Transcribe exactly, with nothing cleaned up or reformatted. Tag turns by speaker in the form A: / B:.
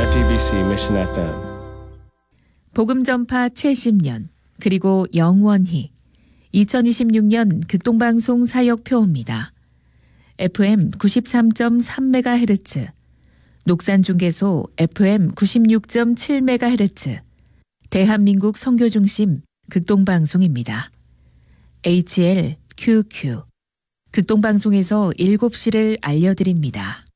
A: 지티비씨 Mission 에프엠
B: 복음전파 칠십 년 그리고 영원히 이천이십육 년 극동방송 사역표입니다. 에프엠 구십삼 점 삼 메가헤르츠, 녹산중계소 에프엠 구십육 점 칠 메가헤르츠, 대한민국 선교중심 극동방송입니다. 에이치엘 큐큐 극동방송에서 일곱 시를 알려드립니다.